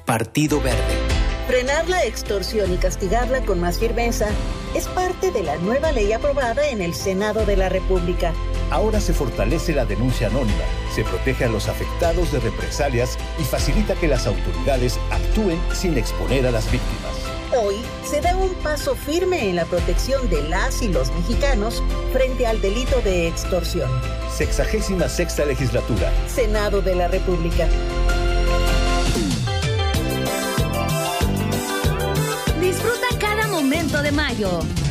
Partido Verde. Frenar la extorsión y castigarla con más firmeza es parte de la nueva ley aprobada en el Senado de la República. Ahora se fortalece la denuncia anónima, se protege a los afectados de represalias y facilita que las autoridades actúen sin exponer a las víctimas. Hoy se da un paso firme en la protección de las y los mexicanos frente al delito de extorsión. 66ª Legislatura. Senado de la República. Disfruta cada momento de mayo.